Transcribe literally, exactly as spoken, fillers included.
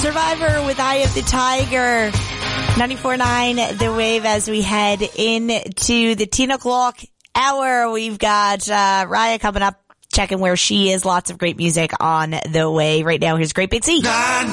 Survivor with Eye of the Tiger. ninety-four point nine The Wave as we head into the ten o'clock hour. We've got uh, Raya coming up, checking where she is. Lots of great music on the way. Right now, here's Great Big Sea.